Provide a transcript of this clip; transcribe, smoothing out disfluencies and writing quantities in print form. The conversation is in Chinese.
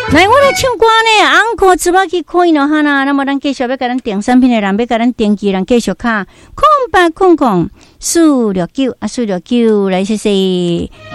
来，我来唱歌呢。Uncle 芝麻去可以了哈啦。那么咱继续要给咱订产品的人，要给咱订机人继续卡0800469469来，谢谢。